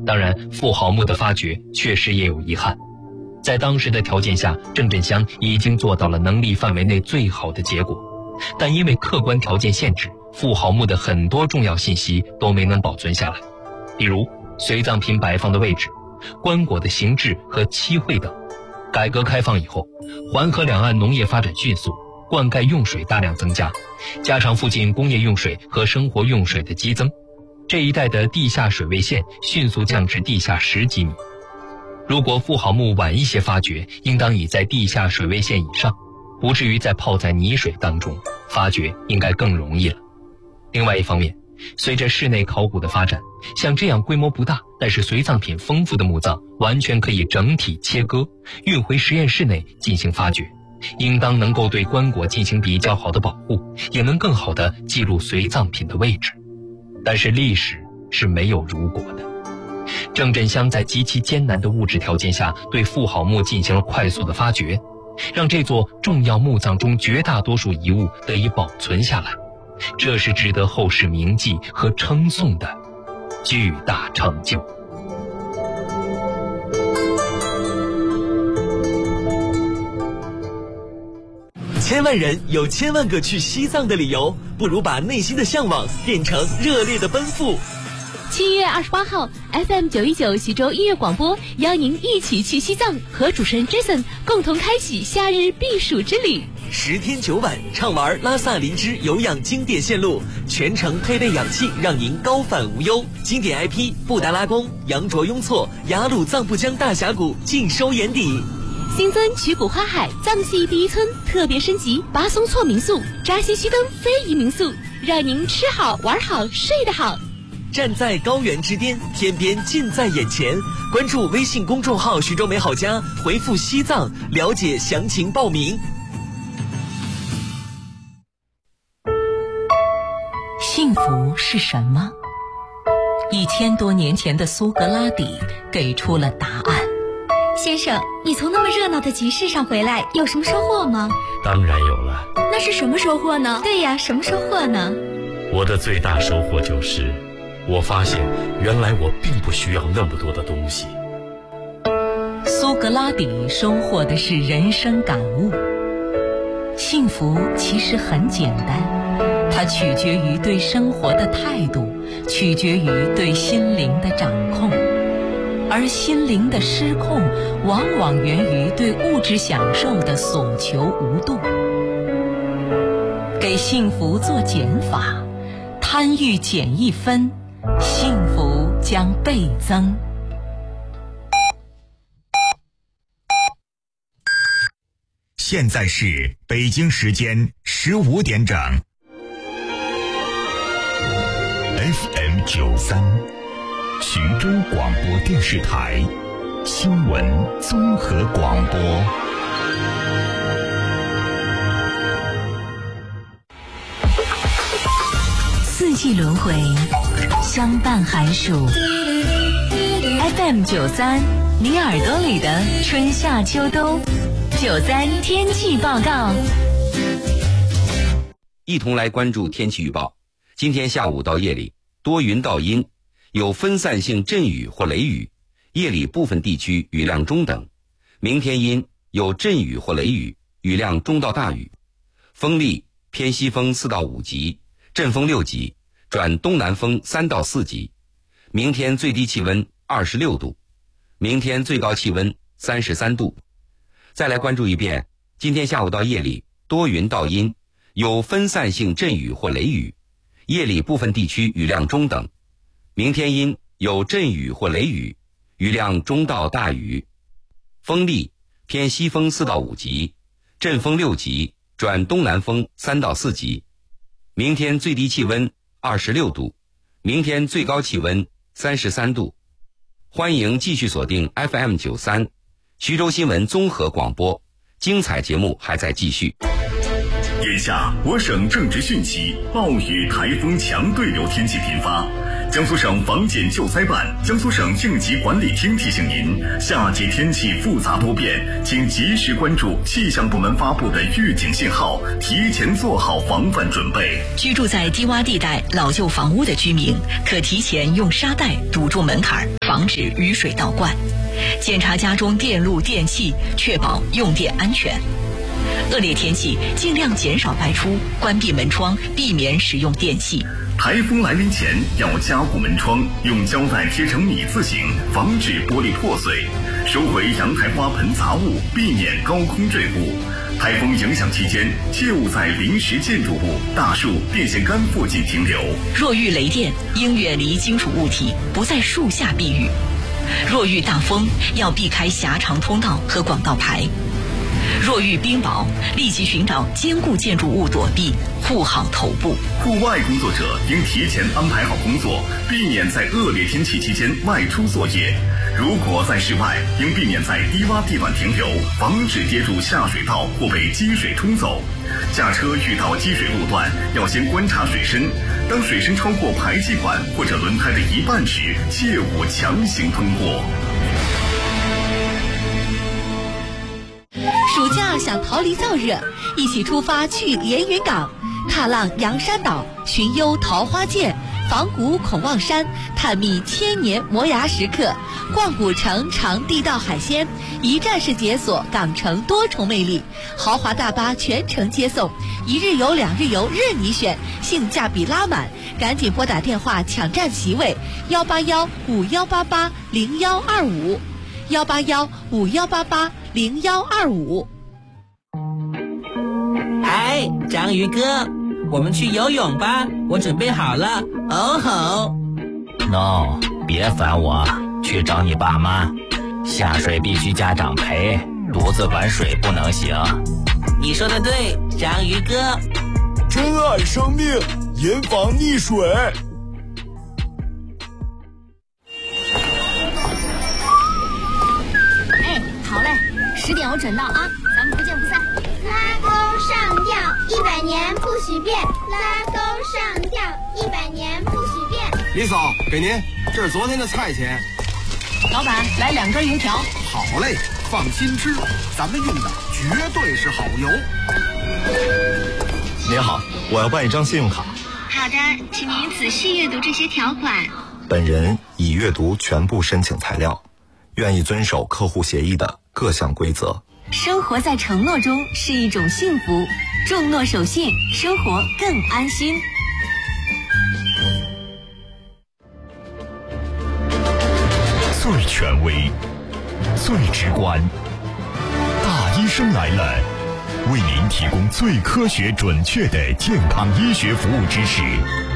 当然，富豪墓的发掘确实也有遗憾。在当时的条件下，郑振香已经做到了能力范围内最好的结果，但因为客观条件限制，富豪墓的很多重要信息都没能保存下来，比如随葬品摆放的位置、棺椁的形制和漆绘等。改革开放以后，环河两岸农业发展迅速，灌溉用水大量增加，加上附近工业用水和生活用水的激增，这一带的地下水位线迅速降至地下10几米。如果富豪墓晚一些发掘，应当已在地下水位线以上，不至于再泡在泥水当中，发掘应该更容易了。另外一方面，随着室内考古的发展，像这样规模不大但是随葬品丰富的墓葬，完全可以整体切割运回实验室内进行发掘，应当能够对棺椁进行比较好的保护，也能更好地记录随葬品的位置。但是历史是没有如果的。郑振香在极其艰难的物质条件下，对富豪墓进行了快速的发掘，让这座重要墓葬中绝大多数遗物得以保存下来，这是值得后世铭记和称颂的巨大成就。 千万人有千万个去西藏的理由，不如把内心的向往变成热烈的奔赴。 7月28号 FM 919徐州音乐广播邀您一起去西藏，和主持人 Jason 共同开启夏日避暑之旅。 10天9晚畅玩拉萨林芝有氧经典线路，全程配备氧气，让您高反无忧。经典 IP 布达拉宫、羊卓雍措、雅鲁藏布江大峡谷尽收眼底。 新增曲谷花海藏系第一村特别升级巴松措民宿、扎西须登非遗民宿，让您吃好玩好睡得好。 站在高原之巅，天边近在眼前。关注微信公众号徐州美好家，回复西藏了解详情报名。 幸福是什么？1000多年前的苏格拉底给出了答案。 先生，你从那么热闹的集市上回来，有什么收获吗？ 当然有了。 那是什么收获呢？对呀，什么收获呢？ 我的最大收获就是，我发现原来我并不需要那么多的东西。 苏格拉底收获的是人生感悟。幸福其实很简单，它取决于对生活的态度，取决于对心灵的掌控。而心灵的失控，往往源于对物质享受的所求无度。给幸福做减法，贪欲减1分，幸福将倍增。 现在是北京时间15点整。FM 93，徐州广播电视台新闻综合广播。 四季轮回，相伴寒暑。FM 93，你耳朵里的春夏秋冬。93天气报告。 一同来关注天气预报。今天下午到夜里，多云到阴，有分散性阵雨或雷雨，夜里部分地区雨量中等。明天阴，有阵雨或雷雨，雨量中到大雨。风力偏西风4到5级，阵风6级，转东南风3到4级。明天最低气温26度，明天最高气温33度。再来关注一遍，今天下午到夜里，多云到阴，有分散性阵雨或雷雨，夜里部分地区雨量中等。明天阴，有阵雨或雷雨，雨量中到大雨。风力偏西风4到5级，阵风6级，转东南风3到4级。明天最低气温26度，明天最高气温33度。欢迎继续锁定 FM 93徐州新闻综合广播，精彩节目还在继续。 眼下我省正值汛期，暴雨、台风、强对流天气频发。江苏省防检救灾办、江苏省应急管理厅提醒您，夏季天气复杂多变，请及时关注气象部门发布的预警信号，提前做好防范准备。 居住在低洼地带、老旧房屋的居民，可提前用沙袋堵住门槛， 防止雨水倒灌；检查家中电路电器，确保用电安全。恶劣天气尽量减少外出，关闭门窗，避免使用电器。 台风来临前要加固门窗，用胶带贴成米字形，防止玻璃破碎。收回阳台花盆杂物，避免高空坠物。台风影响期间，切勿在临时建筑物、大树、电线杆附近停留。 若遇雷电，应远离金属物体，不在树下避雨。若遇大风，要避开狭长通道和广道牌。若遇冰雹，立即寻找坚固建筑物躲避，护好头部。 户外工作者应提前安排好工作，避免在恶劣天气期间外出作业。如果在室外，应避免在低洼地段停留，防止跌入下水道或被积水冲走。驾车遇到积水路段，要先观察水深，当水深超过排气管或者轮胎的一半时，切勿强行通过。 暑假想逃离燥热，一起出发去连云港，踏浪阳山岛，寻幽桃花涧，访古孔望山，探秘千年磨牙时刻，逛古城尝地道海鲜，一站式解锁港城多重魅力。豪华大巴全程接送，1日游2日游任你选，性价比拉满，赶紧拨打电话抢占席位，18151880125，18151880125。 哎，章鱼哥，我们去游泳吧，我准备好了。哦吼 ！No， 别烦我，去找你爸妈。下水必须家长陪，独自玩水不能行。 你说的对，章鱼哥。 珍爱生命，严防溺水。 哎，好嘞，10点我准到啊，咱们不见不散。拉钩上吊，100年不许变。拉钩上吊，100年不许变。 李嫂，给您，这是昨天的菜钱。 老板，来2根油条。 好嘞，放心吃，咱们用的绝对是好油。 您好，我要办一张信用卡。 好的，请您仔细阅读这些条款。 本人已阅读全部申请材料，愿意遵守客户协议的各项规则。 生活在承诺中是一种幸福，重诺守信，生活更安心。 最权威，最直观，大医生来了，为您提供最科学准确的健康医学服务知识。